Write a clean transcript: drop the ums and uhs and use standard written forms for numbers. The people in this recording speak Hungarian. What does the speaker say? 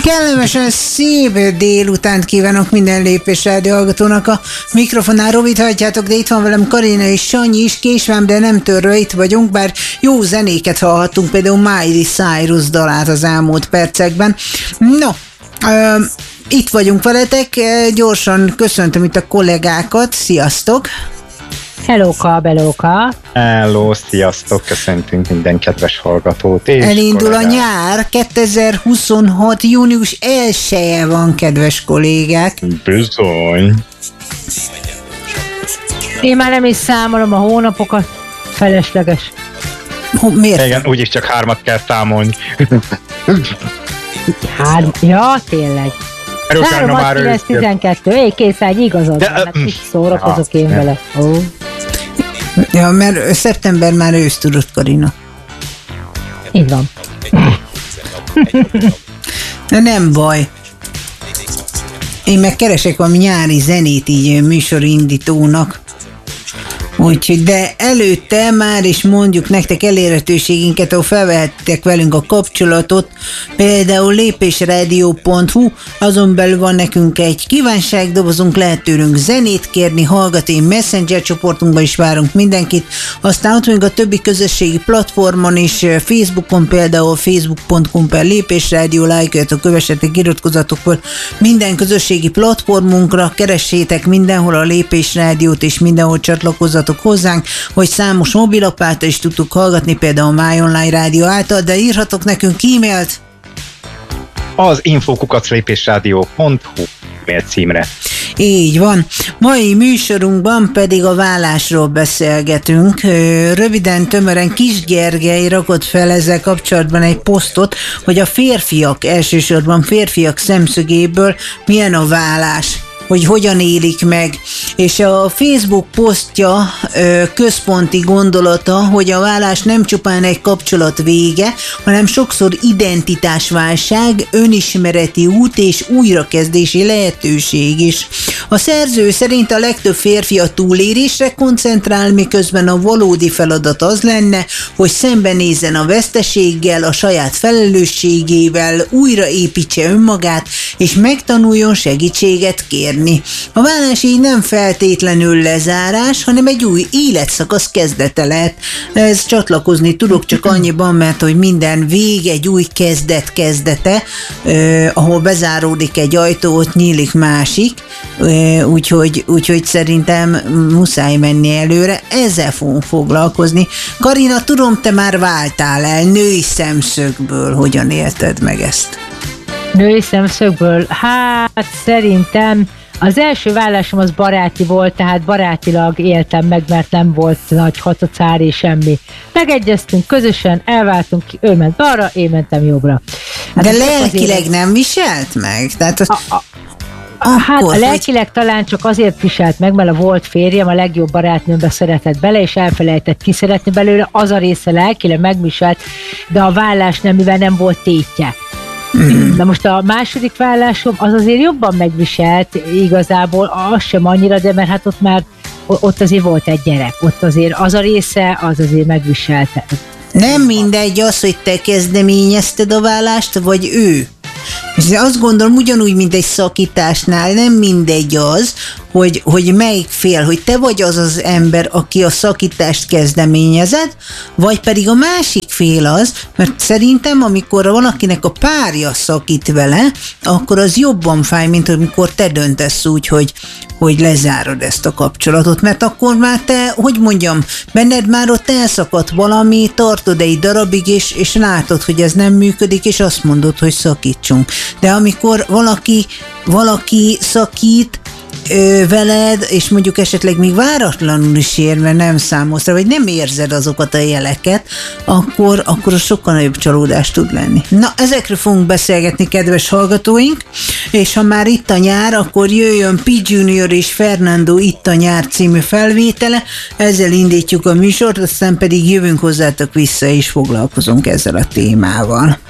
Kellemesen szép délutánt kívánok minden Lépés Rádió hallgatónak. A mikrofonnál Robit halljátok, de itt van velem Karina és Sanyi is, késvám, de nem törve itt vagyunk, bár jó zenéket hallhattunk, például Miley Cyrus dalát az elmúlt percekben. No, itt vagyunk veletek, gyorsan köszöntöm itt a kollégákat, sziasztok! Hellóka, belóka! Hello, sziasztok, köszöntünk minden kedves hallgatót és elindul kollégát. A nyár, 2026. június 1-e van, kedves kollégák. Bizony. Én már nem is számolom a hónapokat, felesleges. Miért? Igen, úgyis csak 3 kell számolni. Ja, tényleg. 3, 6, 9, 12, készágy igazad, mert kis szórakozok én vele. Oh. Ja, mert szeptember már ősz tudott, Karina. Így van. De nem baj. Én meg keresek valami nyári zenét így műsorindítónak. Úgyhogy, de előtte már is mondjuk nektek elérhetőségünket, ahol felvehettek velünk a kapcsolatot, például lépésradio.hu, azon belül van nekünk egy kívánságdobozunk, lehet tőlünk zenét kérni, hallgatni, Messenger csoportunkban is várunk mindenkit, aztán ott vagyunk a többi közösségi platformon is, Facebookon például facebook.com/lépésradio, lájkoljatok, kövessetek, iratkozzatok fel minden közösségi platformunkra, keressétek mindenhol a Lépésrádiót, és mindenhol csatlakozzatok hozzánk, hogy számos mobilapp által is tudtuk hallgatni, például a My Online Rádió által, de írhatok nekünk e-mailt Az info@lépésradio.hu e-mail címre. Így van. Mai műsorunkban pedig a vállásról beszélgetünk. Röviden, tömören Kis Gergely rakott fel ezzel kapcsolatban egy posztot, hogy a férfiak, elsősorban férfiak szemszögéből milyen a vállás, hogy hogyan élik meg. És a Facebook posztja központi gondolata, hogy a vállás nem csupán egy kapcsolat vége, hanem sokszor identitásválság, önismereti út és újrakezdési lehetőség is. A szerző szerint a legtöbb férfi a túlélésre koncentrál, miközben a valódi feladat az lenne, hogy szembenézzen a veszteséggel, a saját felelősségével, újraépítse önmagát, és megtanuljon segítséget kérni. A vállás így nem feltétlenül lezárás, hanem egy új életszakasz kezdete lehet. Ez csatlakozni tudok csak annyiban, mert hogy minden vég egy új kezdet kezdete, ahol bezáródik egy ajtó, ott nyílik másik, úgyhogy szerintem muszáj menni előre, ezzel fogunk foglalkozni. Karina, tudom, te már váltál el női szemszögből, hogyan élted meg ezt? Női szemszögből? Hát szerintem az első vállásom az baráti volt, tehát barátilag éltem meg, mert nem volt nagy hatacári, semmi. Megegyeztünk közösen, elváltunk, ő ment balra, én mentem jobbra. Hát de lelkileg nem viselt meg? Tehát hát a lelkileg talán csak azért viselt meg, mert a volt férjem a legjobb barátnőmbe szeretett bele, és elfelejtett kiszeretni belőle, az a része lelkileg megviselt, de a vállás nem, mivel nem volt tétje. De most a második vállásom az azért jobban megviselt igazából, az sem annyira, de mert hát ott azért volt egy gyerek, ott azért az a része, az azért megviselte. Nem mindegy az, hogy te kezdeményezted a vállást, vagy ő. És azt gondolom, ugyanúgy, mint egy szakításnál, nem mindegy az, hogy melyik fél, hogy te vagy az az ember, aki a szakítást kezdeményezed, vagy pedig a másik fél az, mert szerintem, amikor valakinek a párja szakít vele, akkor az jobban fáj, mint amikor te döntesz úgy, hogy lezárod ezt a kapcsolatot, mert akkor már te, hogy mondjam, benned már ott elszakadt valami, tartod egy darabig, és látod, hogy ez nem működik, és azt mondod, hogy szakítsunk. De amikor valaki szakít veled, és mondjuk esetleg még váratlanul is ér, mert nem számolsz rá, vagy nem érzed azokat a jeleket, akkor sokkal nagyobb csalódás tud lenni. Na, ezekről fogunk beszélgetni, kedves hallgatóink, és ha már itt a nyár, akkor jöjjön P. Junior és Fernando Itt a nyár című felvétele, ezzel indítjuk a műsort, aztán pedig jövünk hozzátok vissza, és foglalkozunk ezzel a témával.